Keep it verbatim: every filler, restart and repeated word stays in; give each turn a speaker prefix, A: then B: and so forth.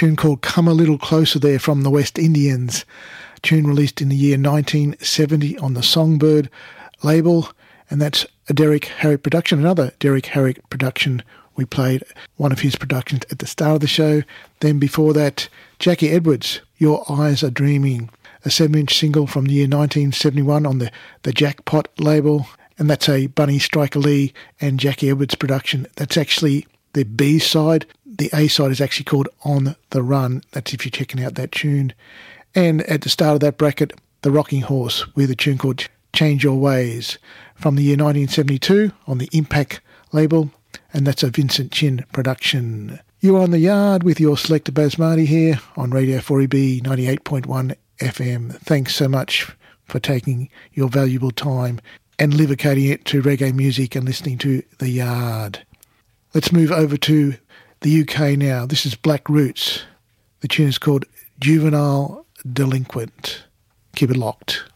A: tune called Come a Little Closer there from the West Indians, a tune released in the year nineteen seventy on the Songbird label, and that's a Derek Harriott production, another Derek Harriott production. We played one of his productions at the start of the show. Then before that, Jackie Edwards, Your Eyes Are Dreaming, a seven-inch single from the year nineteen seventy-one on the, the Jackpot label, and that's a Bunny Striker Lee and Jackie Edwards production. That's actually the B side. The A side is actually called On the Run. That's if you're checking out that tune. And at the start of that bracket, The Rocking Horse with a tune called Change Your Ways from the year nineteen seventy-two on the Impact label, and that's a Vincent Chin production. You're on the Yard with your selector Basmati here on Radio four E B ninety-eight point one F M. Thanks so much for taking your valuable time and livocating it to reggae music and listening to The Yard. Let's move over to the U K now. This is Black Roots. The tune is called Juvenile Delinquent. Keep it locked.